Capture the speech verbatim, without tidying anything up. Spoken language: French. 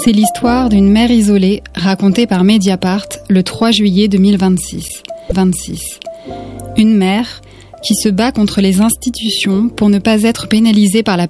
C'est l'histoire d'une mère isolée racontée par Mediapart le trois juillet deux mille vingt-six. vingt-six. Une mère qui se bat contre les institutions pour ne pas être pénalisée par la